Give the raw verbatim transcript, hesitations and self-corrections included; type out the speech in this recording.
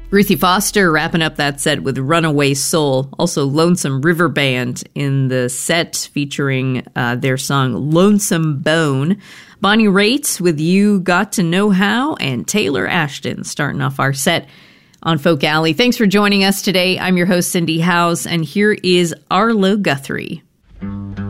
Ruthie Foster wrapping up that set with Runaway Soul. Also Lonesome River Band in the set featuring uh, their song Lonesome Bone. Bonnie Raitt with You Got to Know How, and Taylor Ashton starting off our set on Folk Alley. Thanks for joining us today. I'm your host, Cindy Howes, and here is Arlo Guthrie.